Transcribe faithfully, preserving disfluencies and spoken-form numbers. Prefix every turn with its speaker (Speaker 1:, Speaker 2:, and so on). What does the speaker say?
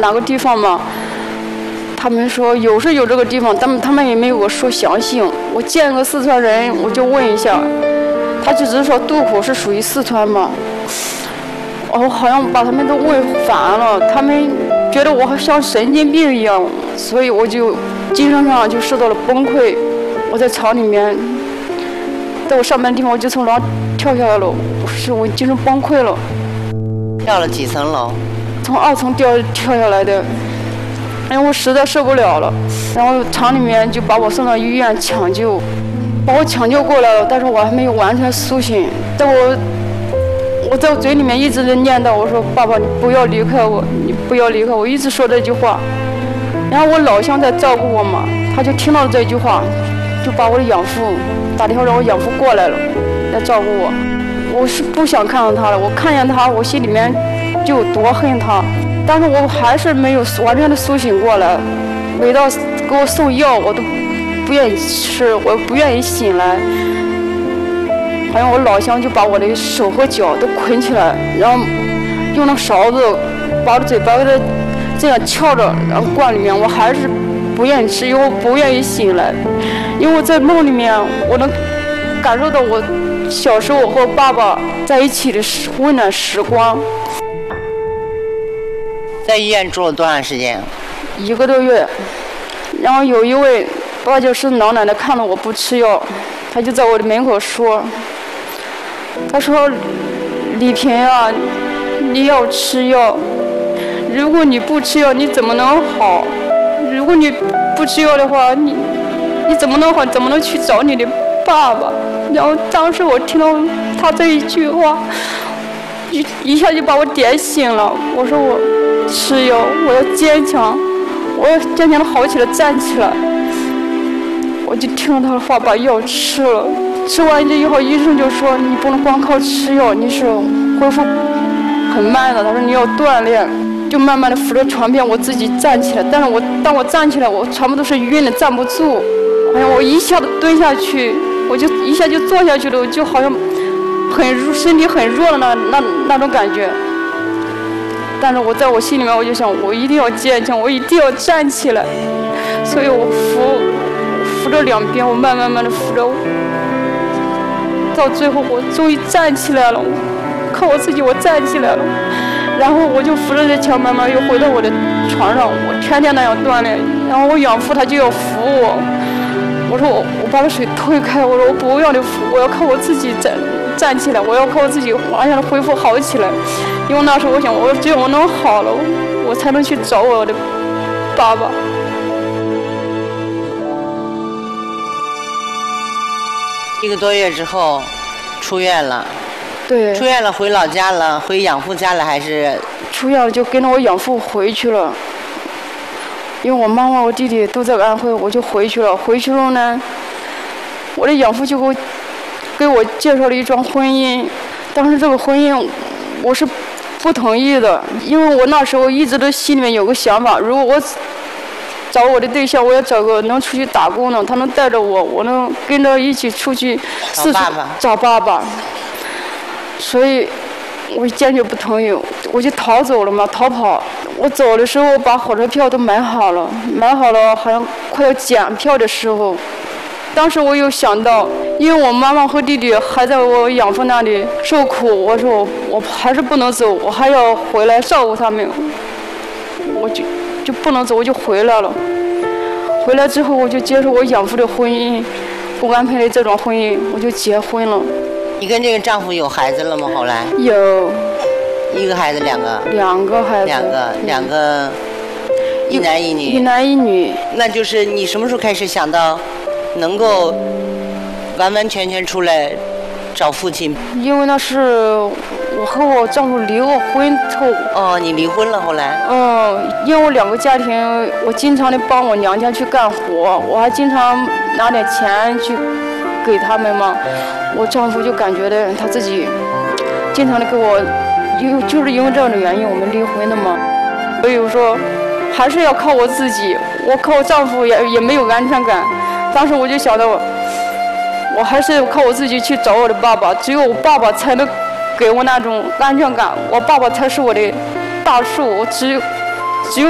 Speaker 1: 哪个地方吗？他们说有是有这个地方，但他们也没有我说详细。我见个四川人，我就问一下，他就只是说渡口是属于四川嘛。我好像把他们都问烦了，他们觉得我好像神经病一样，所以我就精神上就受到了崩溃。我在厂里面，在我上班的地方，我就从楼上跳下来了，我是我精神崩溃了。
Speaker 2: 跳了几层楼？
Speaker 1: 从二层掉跳下来的，因为我实在受不了了，然后厂里面就把我送到医院抢救，把我抢救过来了，但是我还没有完全苏醒。在我我在我嘴里面一直在念叨，我说爸爸你不要离开我，你不要离开我，一直说这句话。然后我老乡在照顾我嘛，他就听到了这句话，就把我的养父打电话让我养父过来了，来照顾我。我是不想看到他了，我看见他，我心里面就有多恨他，但是我还是没有完全的苏醒过来。每到给我送药，我都不愿意吃，我不愿意醒来。好像我老乡就把我的手和脚都捆起来，然后用那勺子把我的嘴巴给它这样撬着，然后灌里面。我还是不愿意吃，因为我不愿意醒来，因为我在梦里面我能感受到我小时候我和爸爸在一起的温暖时光。
Speaker 2: 在医院住了多长时间？
Speaker 1: 一个多月。然后有一位八九十老奶奶看到我不吃药，她就在我的门口说，她说李萍啊，你要吃药，如果你不吃药你怎么能好？如果你不吃药的话，你你怎么能好？怎么能去找你的爸爸？然后当时我听到他这一句话，一一下就把我点醒了。我说我吃药，我要坚强，我要坚强的好起来，站起来。我就听了他的话，把药吃了。吃完这以后，医生就说你不能光靠吃药，你是恢复很慢的。他说你要锻炼，就慢慢的扶着床边，我自己站起来。但是我当我站起来，我全部都是晕的，站不住。好像我一下子蹲下去，我就一下就坐下去了，就好像很弱，身体很弱的那那那种感觉。但是我在我心里面，我就想，我一定要坚强，我一定要站起来。所以我扶扶着两边，我慢慢慢的扶着，到最后我终于站起来了，靠我自己我站起来了。然后我就扶着这墙，慢慢又回到我的床上，我天天那样锻炼。然后我养父他就要扶我。我说我我把他水推开，我说我不要你扶，我要靠我自己站站起来，我要靠我自己完全的恢复好起来。因为那时候我想，我只有我能好了，我才能去找我的爸爸。
Speaker 2: 一个多月之后出院了。
Speaker 1: 对。出
Speaker 2: 院了，回老家了，回养父家了还是？
Speaker 1: 出院了就跟着我养父回去了。因为我妈妈我弟弟都在安徽，我就回去了。回去后呢，我的养父就给我给我介绍了一桩婚姻。当时这个婚姻我是不同意的，因为我那时候一直都心里面有个想法，如果我找我的对象，我要找个能出去打工的，他能带着我，我能跟着一起出去四处找爸爸。所以我坚决不同意，我就逃走了嘛，逃跑。我走的时候把火车票都买好了，买好了好像快要检票的时候，当时我有想到，因为我妈妈和弟弟还在我养父那里受苦，我说我我还是不能走，我还要回来照顾他们，我就就不能走，我就回来了。回来之后我就接受我养父的婚姻，我安排的这桩婚姻，我就结婚了。
Speaker 2: 你跟这个丈夫有孩子了吗？后来
Speaker 1: 有。
Speaker 2: 一个孩子，两个？
Speaker 1: 两个孩子。
Speaker 2: 两个，两个，一男一女。
Speaker 1: 一男一女。
Speaker 2: 那就是你什么时候开始想到能够完完全全出来找父亲？
Speaker 1: 因为那是我和我丈夫离过婚后。
Speaker 2: 哦，你离婚了后来？
Speaker 1: 嗯，因为我两个家庭，我经常的帮我娘家去干活，我还经常拿点钱去给他们嘛。我丈夫就感觉的他自己经常的给我。因为就是因为这样的原因，我们离婚的嘛。所以我说，还是要靠我自己。我靠我丈夫也也没有安全感。当时我就想到，我还是靠我自己去找我的爸爸。只有我爸爸才能给我那种安全感。我爸爸才是我的大树。我只有只有